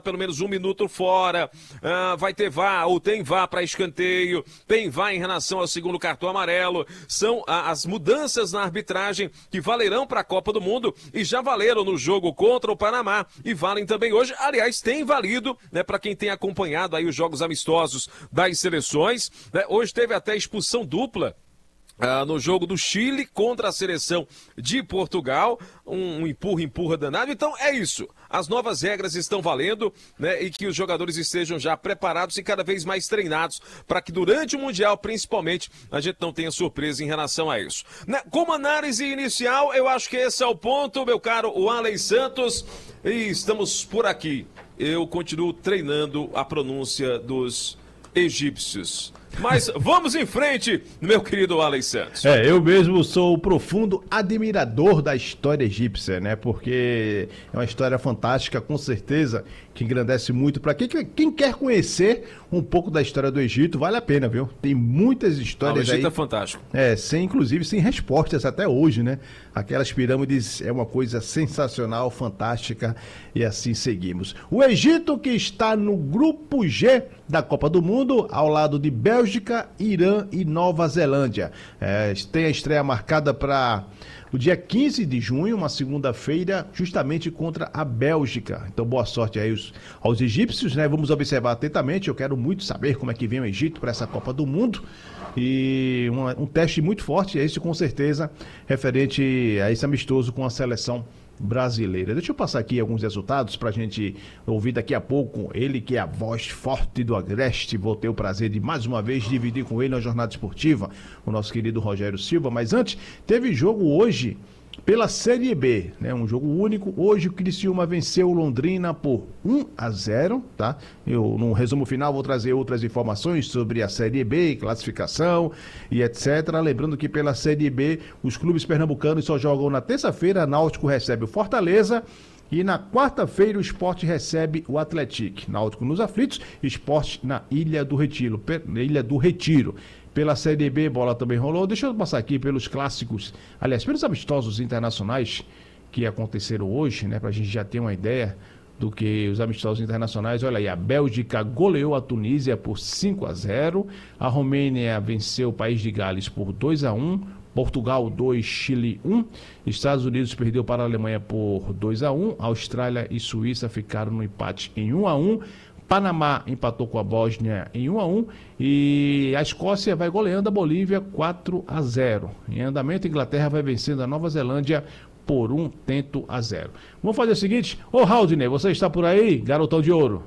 pelo menos 1 minuto fora, vai ter VAR ou tem VAR para escanteio, tem VAR em relação ao segundo cartão amarelo. São as mudanças na arbitragem que valerão para a Copa do Mundo e já valeram no jogo contra o Panamá e valem também hoje. Aliás, tem valido, né, para quem tem acompanhado aí os jogos amistosos das seleções, né? Hoje teve até expulsão dupla no jogo do Chile contra a seleção de Portugal, um empurra danado. Então é isso, as novas regras estão valendo, né, e que os jogadores estejam já preparados e cada vez mais treinados para que durante o Mundial, principalmente, a gente não tenha surpresa em relação a isso. Né, como análise inicial, eu acho que esse é o ponto, meu caro Warley Santos, e estamos por aqui. Eu continuo treinando a pronúncia dos egípcios. Mas vamos em frente, meu querido Warley Santos. Eu mesmo sou o profundo admirador da história egípcia, né? Porque é uma história fantástica, com certeza, que engrandece muito. Para quem quer conhecer um pouco da história do Egito, vale a pena, viu? Tem muitas histórias aí. O Egito é fantástico. Inclusive sem respostas até hoje, né? Aquelas pirâmides é uma coisa sensacional, fantástica, e assim seguimos. O Egito, que está no grupo G da Copa do Mundo, ao lado de Bélgica, Irã e Nova Zelândia. Tem a estreia marcada para o dia 15 de junho, uma segunda-feira, justamente contra a Bélgica. Então, boa sorte aí aos egípcios, né? Vamos observar atentamente. Eu quero muito saber como é que vem o Egito para essa Copa do Mundo. E um teste muito forte, esse com certeza, referente a esse amistoso com a seleção brasileira. Deixa eu passar aqui alguns resultados para a gente ouvir daqui a pouco. Ele que é a voz forte do Agreste. Vou ter o prazer de mais uma vez dividir com ele a jornada esportiva, o nosso querido Rogério Silva. Mas antes, teve jogo hoje pela Série B, né? Um jogo único. Hoje o Criciúma venceu o Londrina por 1-0, tá? Eu, no resumo final, vou trazer outras informações sobre a Série B, classificação e etc. Lembrando que pela Série B, os clubes pernambucanos só jogam na terça-feira. Náutico recebe o Fortaleza e na quarta-feira o Sport recebe o Atlético. Náutico nos aflitos, Sport na Ilha do Retiro. Pela Série B, bola também rolou. Deixa eu passar aqui pelos clássicos, aliás, pelos amistosos internacionais que aconteceram hoje, né? Pra gente já ter uma ideia do que os amistosos internacionais. Olha aí, a Bélgica goleou a Tunísia por 5-0. A Romênia venceu o País de Gales por 2-1. Portugal 2, Chile 1. Estados Unidos perdeu para a Alemanha por 2-1. Austrália e Suíça ficaram no empate em 1-1. Panamá empatou com a Bósnia em 1-1 e a Escócia vai goleando a Bolívia 4-0. Em andamento, a Inglaterra vai vencendo a Nova Zelândia por 1-0. Vamos fazer o seguinte, Haldney, você está por aí, garotão de ouro?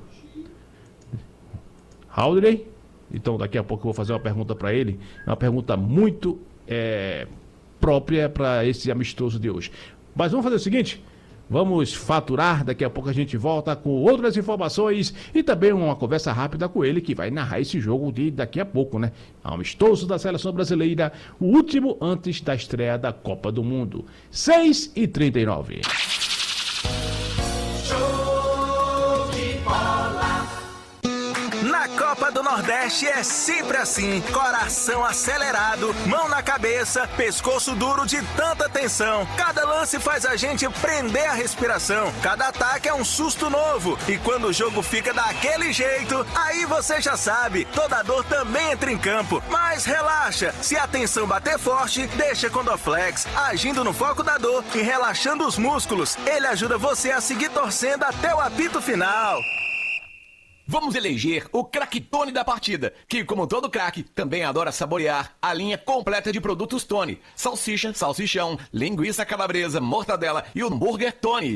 Haldney? Então daqui a pouco eu vou fazer uma pergunta para ele, uma pergunta muito própria para esse amistoso de hoje. Mas vamos fazer o seguinte... Vamos faturar, daqui a pouco a gente volta com outras informações e também uma conversa rápida com ele que vai narrar esse jogo de daqui a pouco, né? Amistoso da seleção brasileira, o último antes da estreia da Copa do Mundo. 6h39. Copa do Nordeste é sempre assim, coração acelerado, mão na cabeça, pescoço duro de tanta tensão. Cada lance faz a gente prender a respiração, cada ataque é um susto novo. E quando o jogo fica daquele jeito, aí você já sabe, toda dor também entra em campo. Mas relaxa, se a tensão bater forte, deixa com Dorflex, agindo no foco da dor e relaxando os músculos. Ele ajuda você a seguir torcendo até o apito final. Vamos eleger o craquetone da partida, que como todo craque, também adora saborear a linha completa de produtos Tony. Salsicha, salsichão, linguiça calabresa, mortadela e hambúrguer Tony.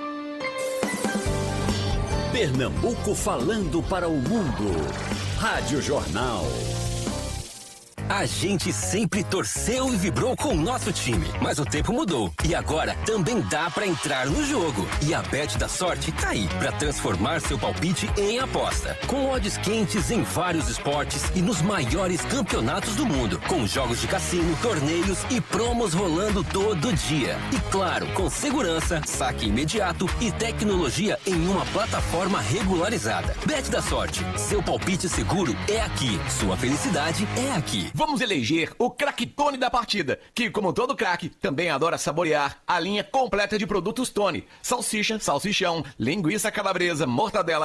Pernambuco falando para o mundo. Rádio Jornal. A gente sempre torceu e vibrou com o nosso time, mas o tempo mudou e agora também dá pra entrar no jogo. E a Bet da Sorte tá aí pra transformar seu palpite em aposta. Com odds quentes em vários esportes e nos maiores campeonatos do mundo, com jogos de cassino, torneios e promos rolando todo dia. E claro, com segurança, saque imediato e tecnologia em uma plataforma regularizada. Bet da Sorte, seu palpite seguro é aqui, sua felicidade é aqui. Vamos eleger o craquetone da partida, que como todo craque, também adora saborear a linha completa de produtos Tony. Salsicha, salsichão, linguiça calabresa, mortadela